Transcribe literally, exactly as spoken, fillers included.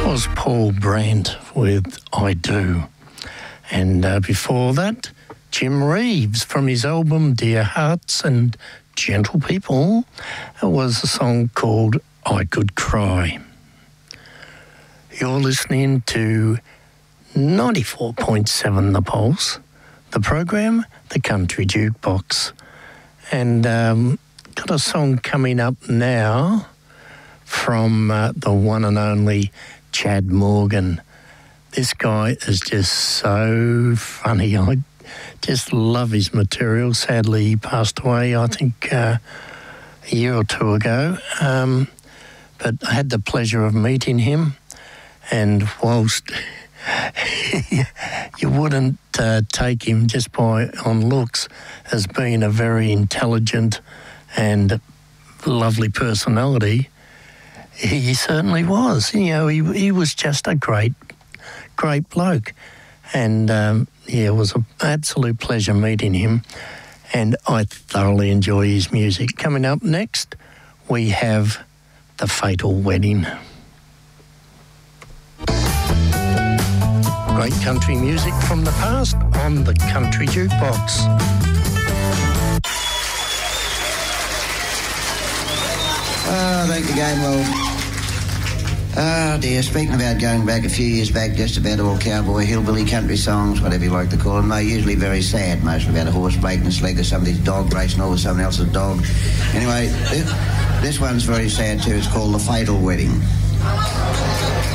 was Paul Brandt with I Do. And uh, before that, Jim Reeves from his album Dear Hearts and Gentle People. It was a song called I Could Cry. You're listening to ninety-four point seven The Pulse, the program, The Country Jukebox. And um, got a song coming up now from uh, the one and only Chad Morgan. This guy is just so funny. I just love his material. Sadly, he passed away, I think, uh, a year or two ago. Um, but I had the pleasure of meeting him, and whilst you wouldn't uh, take him just by on looks as being a very intelligent and lovely personality, he certainly was. You know, he he was just a great, great bloke. And, um, yeah, it was an absolute pleasure meeting him. And I thoroughly enjoy his music. Coming up next, we have The Fatal Wedding. Great country music from the past on the Country Jukebox. Oh, thank you, game well. Oh dear, speaking about going back a few years back, just about all cowboy, hillbilly, country songs, whatever you like to call them, they're usually very sad, mostly about a horse breaking its leg or somebody's dog racing over someone else's dog. Anyway, this, this one's very sad too. It's called The Fatal Wedding.